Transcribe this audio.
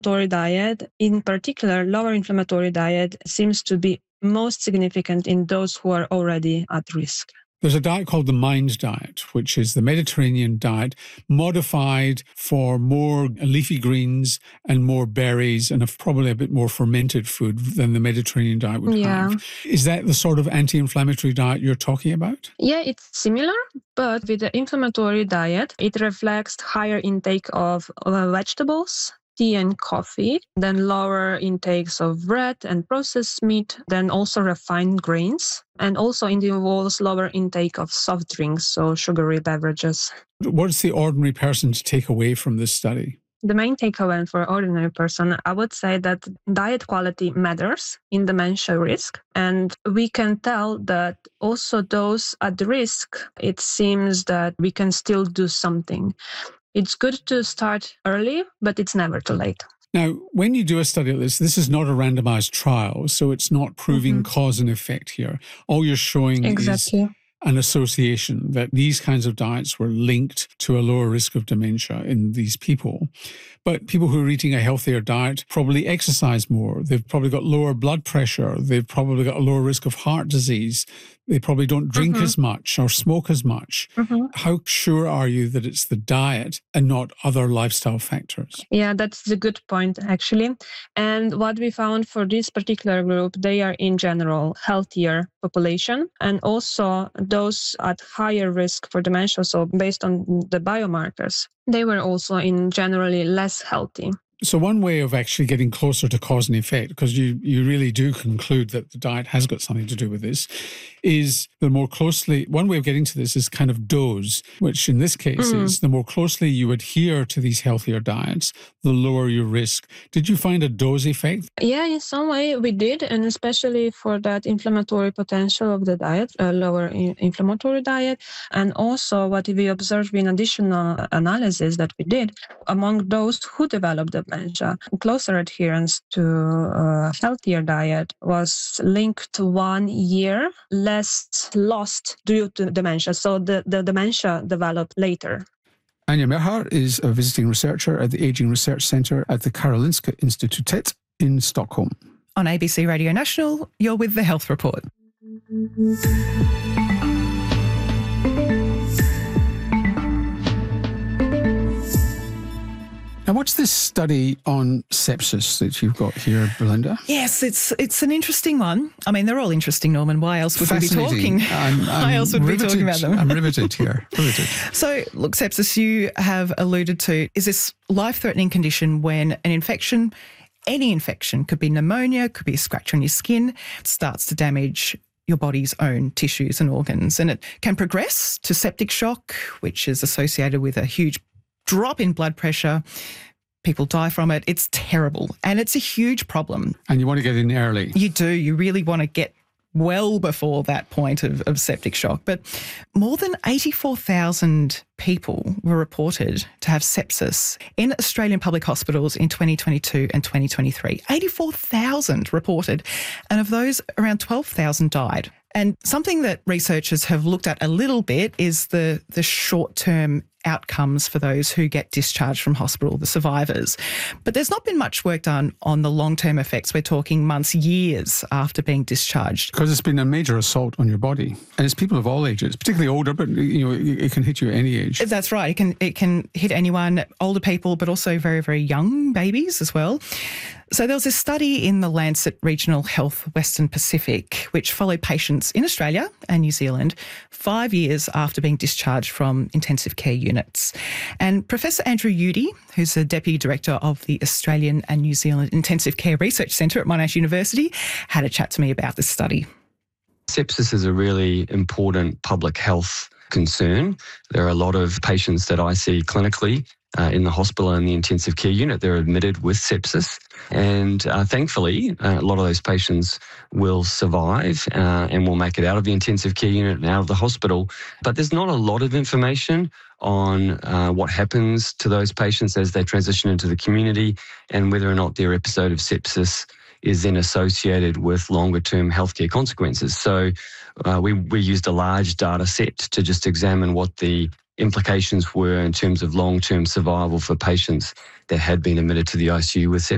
inflammatory diet, in particular, lower inflammatory diet seems to be most significant in those who are already at risk. There's a diet called the MIND diet, which is the Mediterranean diet modified for more leafy greens and more berries and probably a bit more fermented food than the Mediterranean diet would have. Is that the sort of anti-inflammatory diet you're talking about? Yeah, it's similar, but with the inflammatory diet, it reflects higher intake of vegetables, tea and coffee, then lower intakes of bread and processed meat, then also refined grains, and also involves lower intake of soft drinks, so sugary beverages. What's the ordinary person to take away from this study? The main takeaway for ordinary person, I would say that diet quality matters in dementia risk. And we can tell that also those at risk, it seems that we can still do something. It's good to start early, but it's never too late. Now, when you do a study like this is not a randomized trial, so it's not proving cause and effect here. All you're showing is an association that these kinds of diets were linked to a lower risk of dementia in these people. But people who are eating a healthier diet probably exercise more. They've probably got lower blood pressure. They've probably got a lower risk of heart disease. They probably don't drink as much or smoke as much. How sure are you that it's the diet and not other lifestyle factors? Yeah, that's a good point, actually. And what we found for this particular group, they are in general healthier population, and also those at higher risk for dementia, so based on the biomarkers, they were also in generally less healthy. So one way of actually getting closer to cause and effect, because you really do conclude that the diet has got something to do with this, is the more closely, one way of getting to this is kind of dose, which in this case is the more closely you adhere to these healthier diets, the lower your risk. Did you find a dose effect? Yeah, in some way we did, and especially for that inflammatory potential of the diet, lower inflammatory diet. And also what we observed in additional analysis that we did, among those who developed dementia, closer adherence to a healthier diet was linked to 1 year less lost due to dementia. So the dementia developed later. Anja Merhar is a visiting researcher at the Aging Research Centre at the Karolinska Institutet in Stockholm. On ABC Radio National, you're with The Health Report. Now, what's this study on sepsis that you've got here, Belinda? Yes, it's an interesting one. I mean, they're all interesting, Norman. Why else would we be talking? Why else would we be talking about them? I'm riveted here. Riveted. So, look, sepsis, you have alluded to, is this life-threatening condition when an infection, any infection, could be pneumonia, could be a scratch on your skin, starts to damage your body's own tissues and organs. And it can progress to septic shock, which is associated with a huge drop in blood pressure. People die from it. It's terrible. And it's a huge problem. And you want to get in early. You do. You really want to get well before that point of septic shock. But more than 84,000 people were reported to have sepsis in Australian public hospitals in 2022 and 2023. 84,000 reported. And of those, around 12,000 died. And something that researchers have looked at a little bit is the short-term outcomes for those who get discharged from hospital, the survivors. But there's not been much work done on the long-term effects. We're talking months, years after being discharged. Because it's been a major assault on your body. And it's people of all ages, particularly older, but it can hit you at any age. That's right. It can hit anyone, older people, but also very, very young babies as well. So there was a study in the Lancet Regional Health Western Pacific, which followed patients in Australia and New Zealand 5 years after being discharged from intensive care units. And Professor Andrew Udy, who's the Deputy Director of the Australian and New Zealand Intensive Care Research Centre at Monash University, had a chat to me about this study. Sepsis is a really important public health concern. There are a lot of patients that I see clinically in the hospital and the intensive care unit. They're admitted with sepsis. And thankfully, a lot of those patients will survive and will make it out of the intensive care unit and out of the hospital. But there's not a lot of information on what happens to those patients as they transition into the community and whether or not their episode of sepsis is then associated with longer-term healthcare consequences. So we used a large data set to just examine what the implications were in terms of long-term survival for patients that had been admitted to the ICU with sepsis.